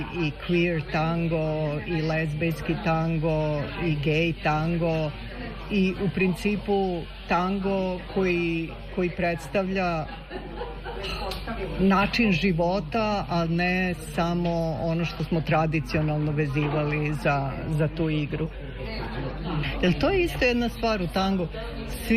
i queer tango, i lezbijski tango, i gej tango, i u principu tango koji predstavlja način života, a ne samo ono što smo tradicionalno vezivali za tu igru. Jer to je isto jedna stvar u tangu.